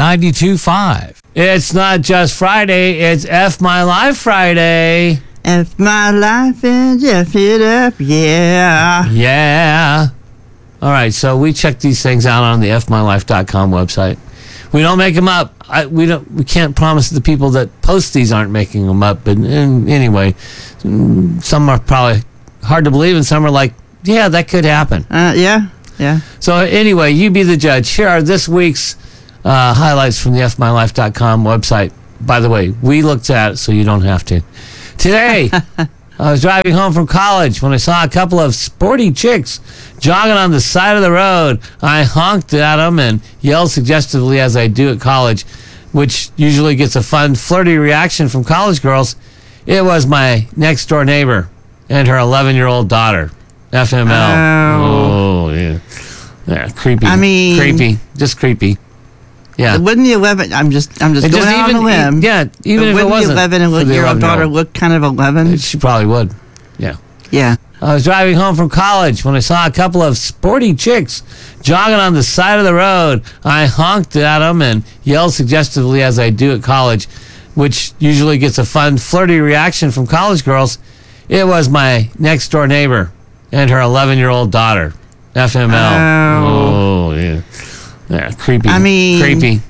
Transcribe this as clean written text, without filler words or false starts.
92.5. It's not just Friday, it's F My Life Friday. If my life is F it up, yeah. Yeah. All right, so we check these things out on the fmylife.com website. We don't make them up. We can't promise the people that post these aren't making them up. But anyway, some are probably hard to believe, and some are like, yeah, that could happen. Yeah. So anyway, you be the judge. Here are this week's highlights from the fmylife.com website. By the way, we looked at it, so you don't have to. Today, I was driving home from college when I saw a couple of sporty chicks jogging on the side of the road. I honked at them and yelled suggestively, as I do at college, which usually gets a fun, flirty reaction from college girls. It was my next-door neighbor and her 11-year-old daughter. FML. Oh, yeah. Yeah, creepy. I mean... Creepy. Just creepy. Yeah. Wouldn't the 11... I'm just going out on a limb. Yeah, even if it wasn't. Wouldn't the 11-year-old daughter look kind of 11? She probably would. Yeah. Yeah. I was driving home from college when I saw a couple of sporty chicks jogging on the side of the road. I honked at them and yelled suggestively, as I do at college, which usually gets a fun, flirty reaction from college girls. It was my next-door neighbor and her 11-year-old daughter. FML. Oh, yeah. Yeah, creepy. I mean... Creepy.